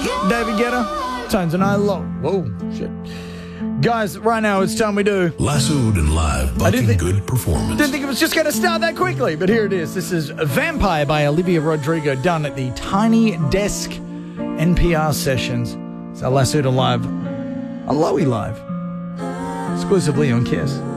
David Guetta, Tones and I low. Whoa, shit. Guys, right now it's time we do Lassoed and Live, bucking good performance. Didn't think it was just going to start that quickly, but here it is. This is Vampire by Olivia Rodrigo, done at the Tiny Desk NPR sessions. It's our Lassoed and Live on Lowy Live, exclusively on Kiss.